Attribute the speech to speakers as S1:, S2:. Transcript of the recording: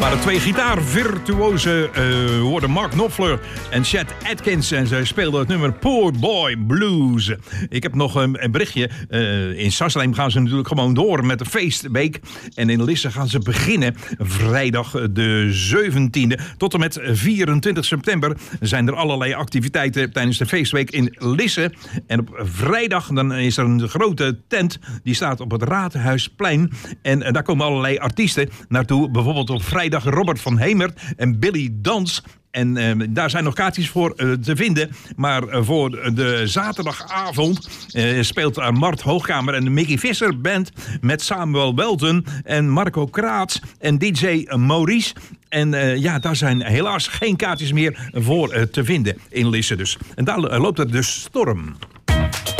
S1: waren twee gitaarvirtuozen, hoorden Mark Knopfler en Chet Atkins. En zij speelden het nummer Poor Boy Blues. Ik heb nog een berichtje. In Sarsleem gaan ze natuurlijk gewoon door met de feestweek. En in Lisse gaan ze beginnen vrijdag de 17e. Tot en met 24 september zijn er allerlei activiteiten tijdens de feestweek in Lisse. En op vrijdag dan is er een grote tent. Die staat op het Raadhuisplein. En daar komen allerlei artiesten naartoe. Bijvoorbeeld op vrijdag Robert van Hemert en Billy Dans. En daar zijn nog kaartjes voor te vinden. Maar voor de zaterdagavond speelt Mart Hoogkamer en de Mickey Visser Band met Samuel Welten en Marco Kraats en DJ Maurice. En daar zijn helaas geen kaartjes meer voor te vinden in Lisse dus. En daar loopt het dus storm.